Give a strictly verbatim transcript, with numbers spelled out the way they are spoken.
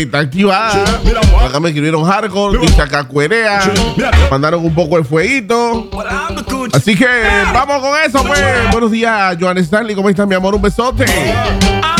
Está activada. Acá me escribieron hardcore, dice acá cuerea. Mandaron un poco el fueguito. Así que vamos con eso, pues. Buenos días, Joan Stanley. ¿Cómo estás, mi amor? Un besote.